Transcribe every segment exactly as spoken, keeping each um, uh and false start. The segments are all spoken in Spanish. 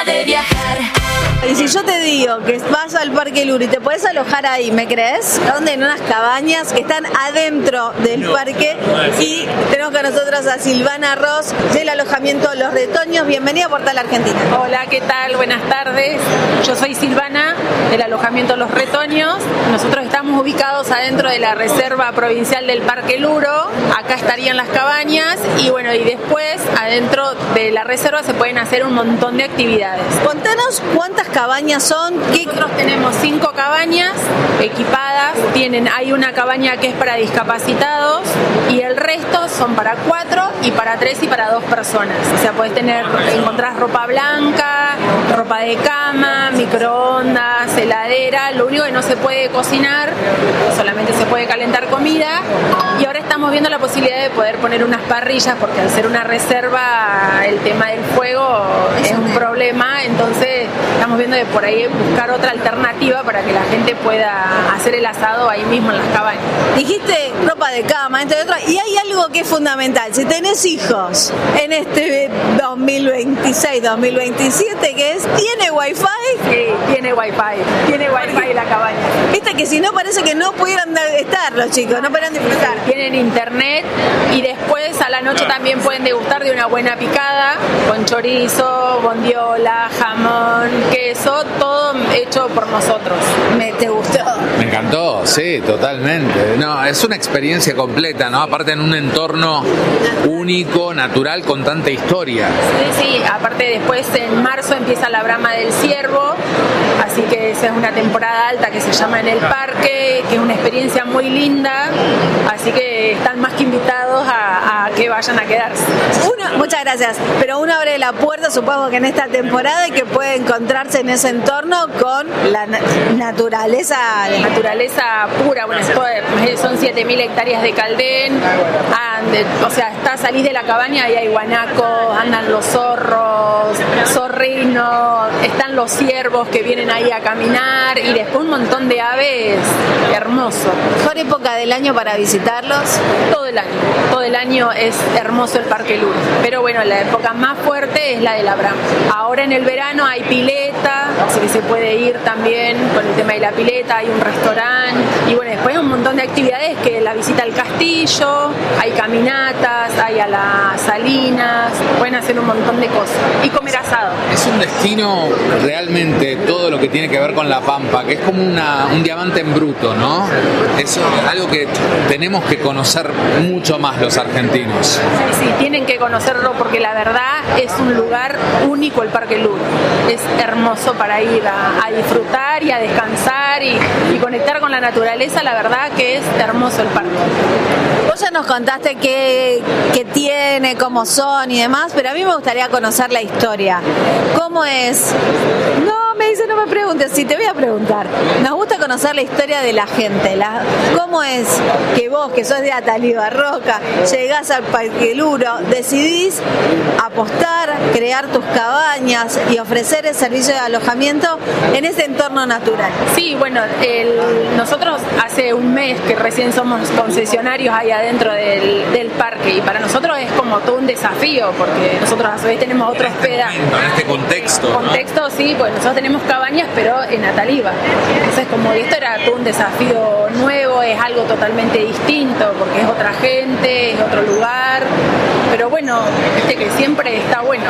de viajar. Y si yo te digo que vas al Parque Luro y te puedes alojar ahí, ¿me crees? ¿Dónde? En unas cabañas que están adentro del no, parque. No y tenemos con nosotros a Silvana Ross del alojamiento Los Retoños. Bienvenida a Portal Argentina. Hola, ¿qué tal? Buenas tardes. Yo soy Silvana del alojamiento Los Retoños. Nosotros estamos ubicados adentro de la Reserva Provincial del Parque Luro. Acá estarían las cabañas y bueno, y después adentro de la reserva se pueden hacer un montón de actividades. Contanos cuántas cabañas son. ¿Qué? Nosotros tenemos cinco cabañas equipadas. Tienen, hay una cabaña que es para discapacitados y el resto son para cuatro y para tres y para dos personas. O sea, puedes tener, encontrás ropa blanca, ropa de cama, microondas, heladera. Lo único que no se puede cocinar, solamente se puede calentar comida. Y ahora estamos viendo la posibilidad de poder poner unas parrillas porque al ser una reserva el tema del fuego es un problema. Entonces estamos viendo de por ahí buscar otra alternativa para que la gente pueda hacer el asado ahí mismo en las cabañas. Dijiste ropa de cama, entre otras, y hay algo que es fundamental. Si tenés hijos en este dos mil veintiséis dos mil veintisiete, que es, ¿tiene wifi? Sí, tiene wifi, tiene wifi la cabaña. Viste que si no parece que no pudieran estar los chicos, no pudieran disfrutar. Tienen internet y después a la noche también pueden degustar de una buena picada con chorizo, bondiola, jamón, queso, todo hecho por nosotros. ¿Me te gustó? Me encantó, sí, totalmente. No, es una experiencia completa, ¿no? Aparte en un entorno único, natural, con tanta historia. Sí, sí, aparte después en marzo empieza la brama del ciervo, así que esa es una temporada alta que se llama En el Parque, que es una experiencia muy linda, así que están más que invitados a, a que vayan a quedarse. Uno, muchas gracias, pero uno abre la puerta, supongo que en esta temporada, y que puede encontrarse en ese entorno con la na- naturaleza. La naturaleza pura, bueno, son siete mil hectáreas de caldén, o sea, está, salís de la cabaña y hay guanacos, andan los zorros, zorrinos, están los ciervos que vienen ahí a caminar y después un montón de aves, hermoso. ¿Mejor época del año para visitarlos? Todo el año, todo el año es hermoso el Parque Luro, pero bueno, la época más fuerte es la de la brama. Ahora en el verano hay pileta, así que se puede ir también con el tema de la pileta, hay un restaurante y bueno, después un montón de actividades que la visita al castillo, hay caminatas, hay a las salinas, pueden hacer un montón de cosas y comer asado. Es un destino realmente, todo lo que tiene que ver con La Pampa, que es como una, un diamante en bruto, ¿no? Eso es algo que tenemos que conocer mucho más los argentinos. Sí, sí, tienen que conocerlo porque la verdad es un lugar único el Parque Luro. Es hermoso para ir a, a disfrutar y a descansar y, y conectar con la naturaleza, la verdad que es hermoso el parque. Vos ya nos contaste qué, qué tiene, cómo son y demás, pero a mí me gustaría conocer la historia. ¿Cómo es? No, me dice, no me preguntes, sí, te voy a preguntar. Nos gusta conocer la historia de la gente. La, ¿Cómo es que vos, que sos de Atalibarroca, llegás al Parque Luro, decidís apostar, crear tus cabañas y ofrecer el servicio de alojamiento en ese entorno natural? Sí, bueno, el, nosotros hace un mes que recién somos concesionarios ahí adentro del, del parque y para nosotros es como todo un desafío porque nosotros a su vez tenemos otro hospedaje. En este contexto, ¿no? Contexto, sí, pues nosotros tenemos cabañas pero en Ataliba. Entonces como esto era todo un desafío nuevo, es algo totalmente distinto porque es otra gente, es otro lugar. Pero bueno, viste que siempre está bueno.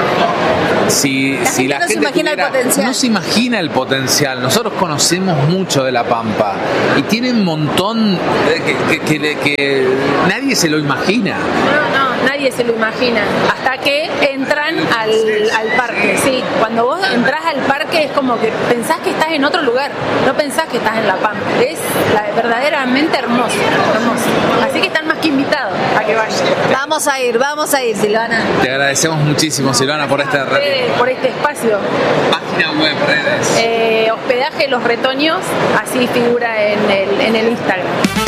Si la si gente la no gente se imagina tuviera, el potencial. No se imagina el potencial. Nosotros conocemos mucho de La Pampa y tiene un montón que, que, que, que nadie se lo imagina. No, no, nadie se lo imagina. Hasta que entran al, al parque, sí. Cuando vos entras al parque es como que pensás que estás en otro lugar, no pensás que estás en La Pampa. Es la, verdaderamente hermoso, hermoso. Así que están más que invitados a que vayan. Vamos a ir, vamos a ir, Silvana. Te agradecemos muchísimo, Silvana, por este Ustedes, por este espacio. página web, redes. Eh, hospedaje Los Retoños, así figura en el, en el Instagram.